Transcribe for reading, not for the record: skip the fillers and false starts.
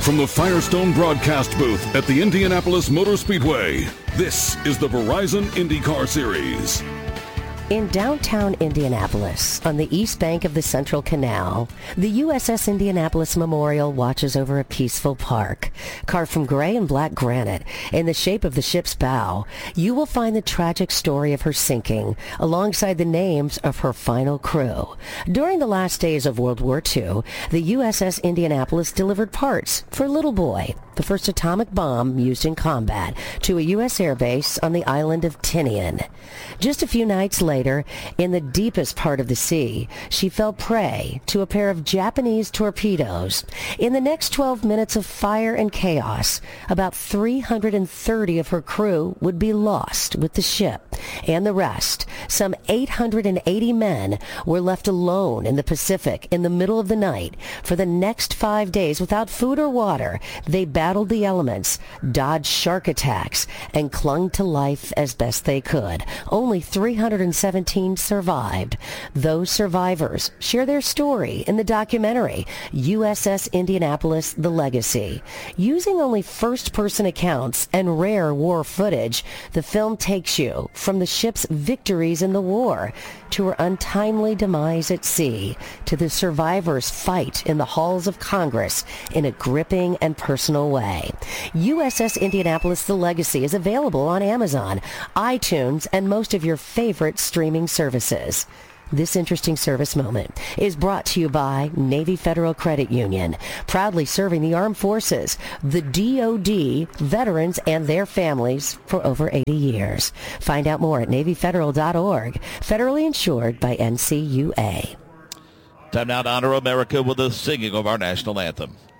From the Firestone broadcast booth at the Indianapolis Motor Speedway, this is the Verizon IndyCar Series. In downtown Indianapolis, on the east bank of the Central Canal, the USS Indianapolis Memorial watches over a peaceful park. Carved from gray and black granite in the shape of the ship's bow, you will find the tragic story of her sinking alongside the names of her final crew. During the last days of World War II, the USS Indianapolis delivered parts for Little Boy, the first atomic bomb used in combat, to a U.S. airbase on the island of Tinian. Just a few nights later, in the deepest part of the sea, she fell prey to a pair of Japanese torpedoes. In the next 12 minutes of fire and chaos, about 330 of her crew would be lost with the ship, and the rest, some 880 men, were left alone in the Pacific in the middle of the night. For the next 5 days, without food or water, they battled the elements, dodged shark attacks, and clung to life as best they could. Only 317 survived. Those survivors share their story in the documentary USS Indianapolis: The Legacy. Using only first-person accounts and rare war footage, the film takes you from the ship's victories in the war to her untimely demise at sea, to the survivors' fight in the halls of Congress in a gripping and personal way. USS Indianapolis: The Legacy is available on Amazon, iTunes, and most of your favorite streaming services. This interesting service moment is brought to you by Navy Federal Credit Union, proudly serving the armed forces, the DoD, veterans, and their families for over 80 years. Find out more at NavyFederal.org, federally insured by NCUA. Time now to honor America with the singing of our national anthem.